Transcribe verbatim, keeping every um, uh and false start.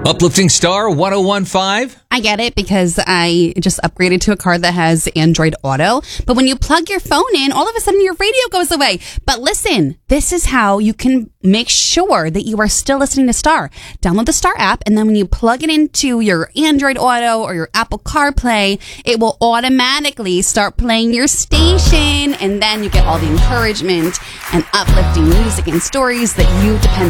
Uplifting Star one oh one point five. I get it because I just upgraded to a car that has Android Auto. But when you plug your phone in, all of a sudden your radio goes away. But listen, this is how you can make sure that you are still listening to Star. Download the Star app, and then when you plug it into your Android Auto or your Apple CarPlay, it will automatically start playing your station. And then you get all the encouragement and uplifting music and stories that you depend